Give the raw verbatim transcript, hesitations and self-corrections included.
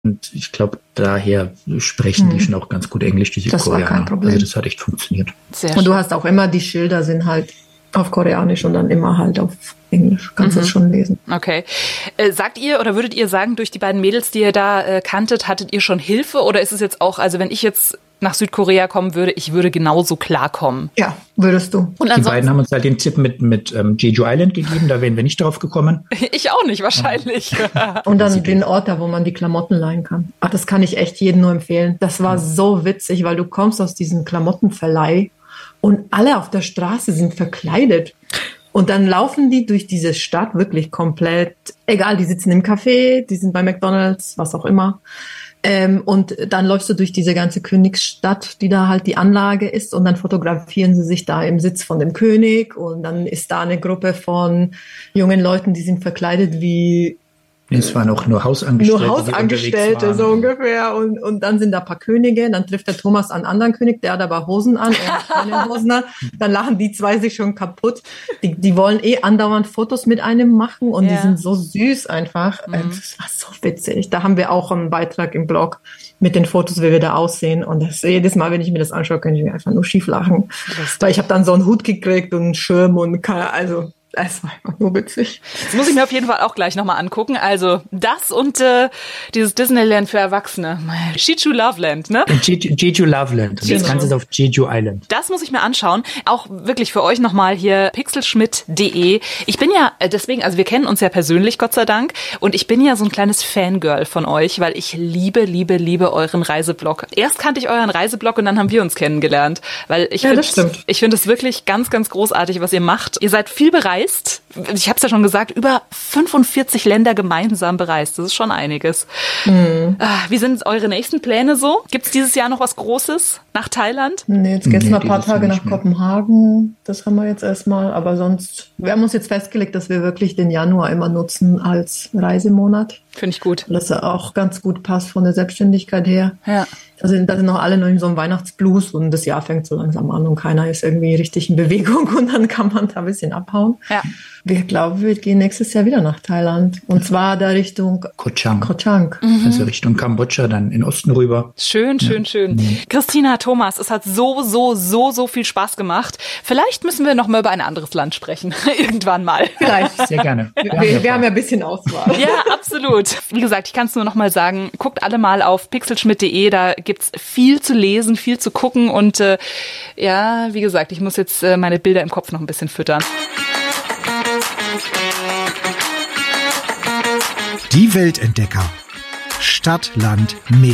Und ich glaube, daher sprechen hm. die schon auch ganz gut Englisch, die Südkoreaner. Das war kein Problem. Also das hat echt funktioniert. Sehr und du hast auch immer, die Schilder sind halt auf Koreanisch und dann immer halt auf Englisch. Kannst du mhm. es schon lesen. Okay. Äh, sagt ihr oder würdet ihr sagen, durch die beiden Mädels, die ihr da äh, kanntet, hattet ihr schon Hilfe? Oder ist es jetzt auch, also wenn ich jetzt nach Südkorea kommen würde, ich würde genauso klarkommen? Ja, würdest du. Und die beiden haben uns halt den Tipp mit, mit ähm, Jeju Island gegeben, da wären wir nicht drauf gekommen. Ich auch nicht, wahrscheinlich. Und dann den Ort da, wo man die Klamotten leihen kann. Ach, das kann ich echt jedem nur empfehlen. Das war so witzig, weil du kommst aus diesem Klamottenverleih und alle auf der Straße sind verkleidet. Und dann laufen die durch diese Stadt wirklich komplett, egal, die sitzen im Café, die sind bei McDonald's, was auch immer. Ähm, und dann läufst du durch diese ganze Königsstadt, die da halt die Anlage ist, und dann fotografieren sie sich da im Sitz von dem König, und dann ist da eine Gruppe von jungen Leuten, die sind verkleidet wie Es waren auch nur Hausangestellte. Nur Hausangestellte, so ungefähr. Und, und dann sind da ein paar Könige. Dann trifft der Thomas einen anderen König, der hat aber Hosen an. Er hat keine Hosen an. Dann lachen die zwei sich schon kaputt. Die, die wollen eh andauernd Fotos mit einem machen. Und ja. die sind so süß einfach. Mhm. Das war so witzig. Da haben wir auch einen Beitrag im Blog mit den Fotos, wie wir da aussehen. Und das, jedes Mal, wenn ich mir das anschaue, kann ich mir einfach nur schief lachen. Weil ich habe dann so einen Hut gekriegt und einen Schirm und keine, also... Es war einfach nur witzig. Das muss ich mir auf jeden Fall auch gleich nochmal angucken. Also das und äh, dieses Disneyland für Erwachsene. Jeju Loveland, ne? Jeju, Jeju Loveland. Und Genau. das Ganze ist auf Jeju Island. Das muss ich mir anschauen. Auch wirklich für euch nochmal hier pixelschmidt punkt de. Ich bin ja deswegen, also wir kennen uns ja persönlich, Gott sei Dank. Und ich bin ja so ein kleines Fangirl von euch, weil ich liebe, liebe, liebe euren Reiseblog. Erst kannte ich euren Reiseblog und dann haben wir uns kennengelernt. Weil ich ja, finde ich finde es wirklich ganz, ganz großartig, was ihr macht. Ihr seid viel bereit. Ich habe es ja schon gesagt, über fünfundvierzig Länder gemeinsam bereist. Das ist schon einiges. Mhm. Wie sind eure nächsten Pläne so? Gibt es dieses Jahr noch was Großes nach Thailand? Nee, jetzt geht's nee, noch ein paar Tage nach Kopenhagen. Das haben wir jetzt erstmal. Aber sonst, wir haben uns jetzt festgelegt, dass wir wirklich den Januar immer nutzen als Reisemonat. Finde ich gut. Dass er auch ganz gut passt von der Selbstständigkeit her. Ja. Da sind, da sind noch alle noch in so einem Weihnachtsblues und das Jahr fängt so langsam an und keiner ist irgendwie richtig in Bewegung und dann kann man da ein bisschen abhauen. Ja. Wir glauben, wir gehen nächstes Jahr wieder nach Thailand. Und zwar da Richtung Koh Chang. Koh Chang. Mhm. Also Richtung Kambodscha, dann in Osten rüber. Schön, schön, ja. schön. Mhm. Christina, Thomas, es hat so, so, so, so viel Spaß gemacht. Vielleicht müssen wir noch mal über ein anderes Land sprechen. Irgendwann mal. Vielleicht. Sehr gerne. Wir, wir, wir haben ja ein bisschen Auswahl. Ja, absolut. Wie gesagt, ich kann es nur noch mal sagen, guckt alle mal auf pixelschmidt punkt de, da gibt's viel zu lesen, viel zu gucken und äh, ja, wie gesagt, ich muss jetzt äh, meine Bilder im Kopf noch ein bisschen füttern. Die Weltentdecker. Stadt, Land, Meer.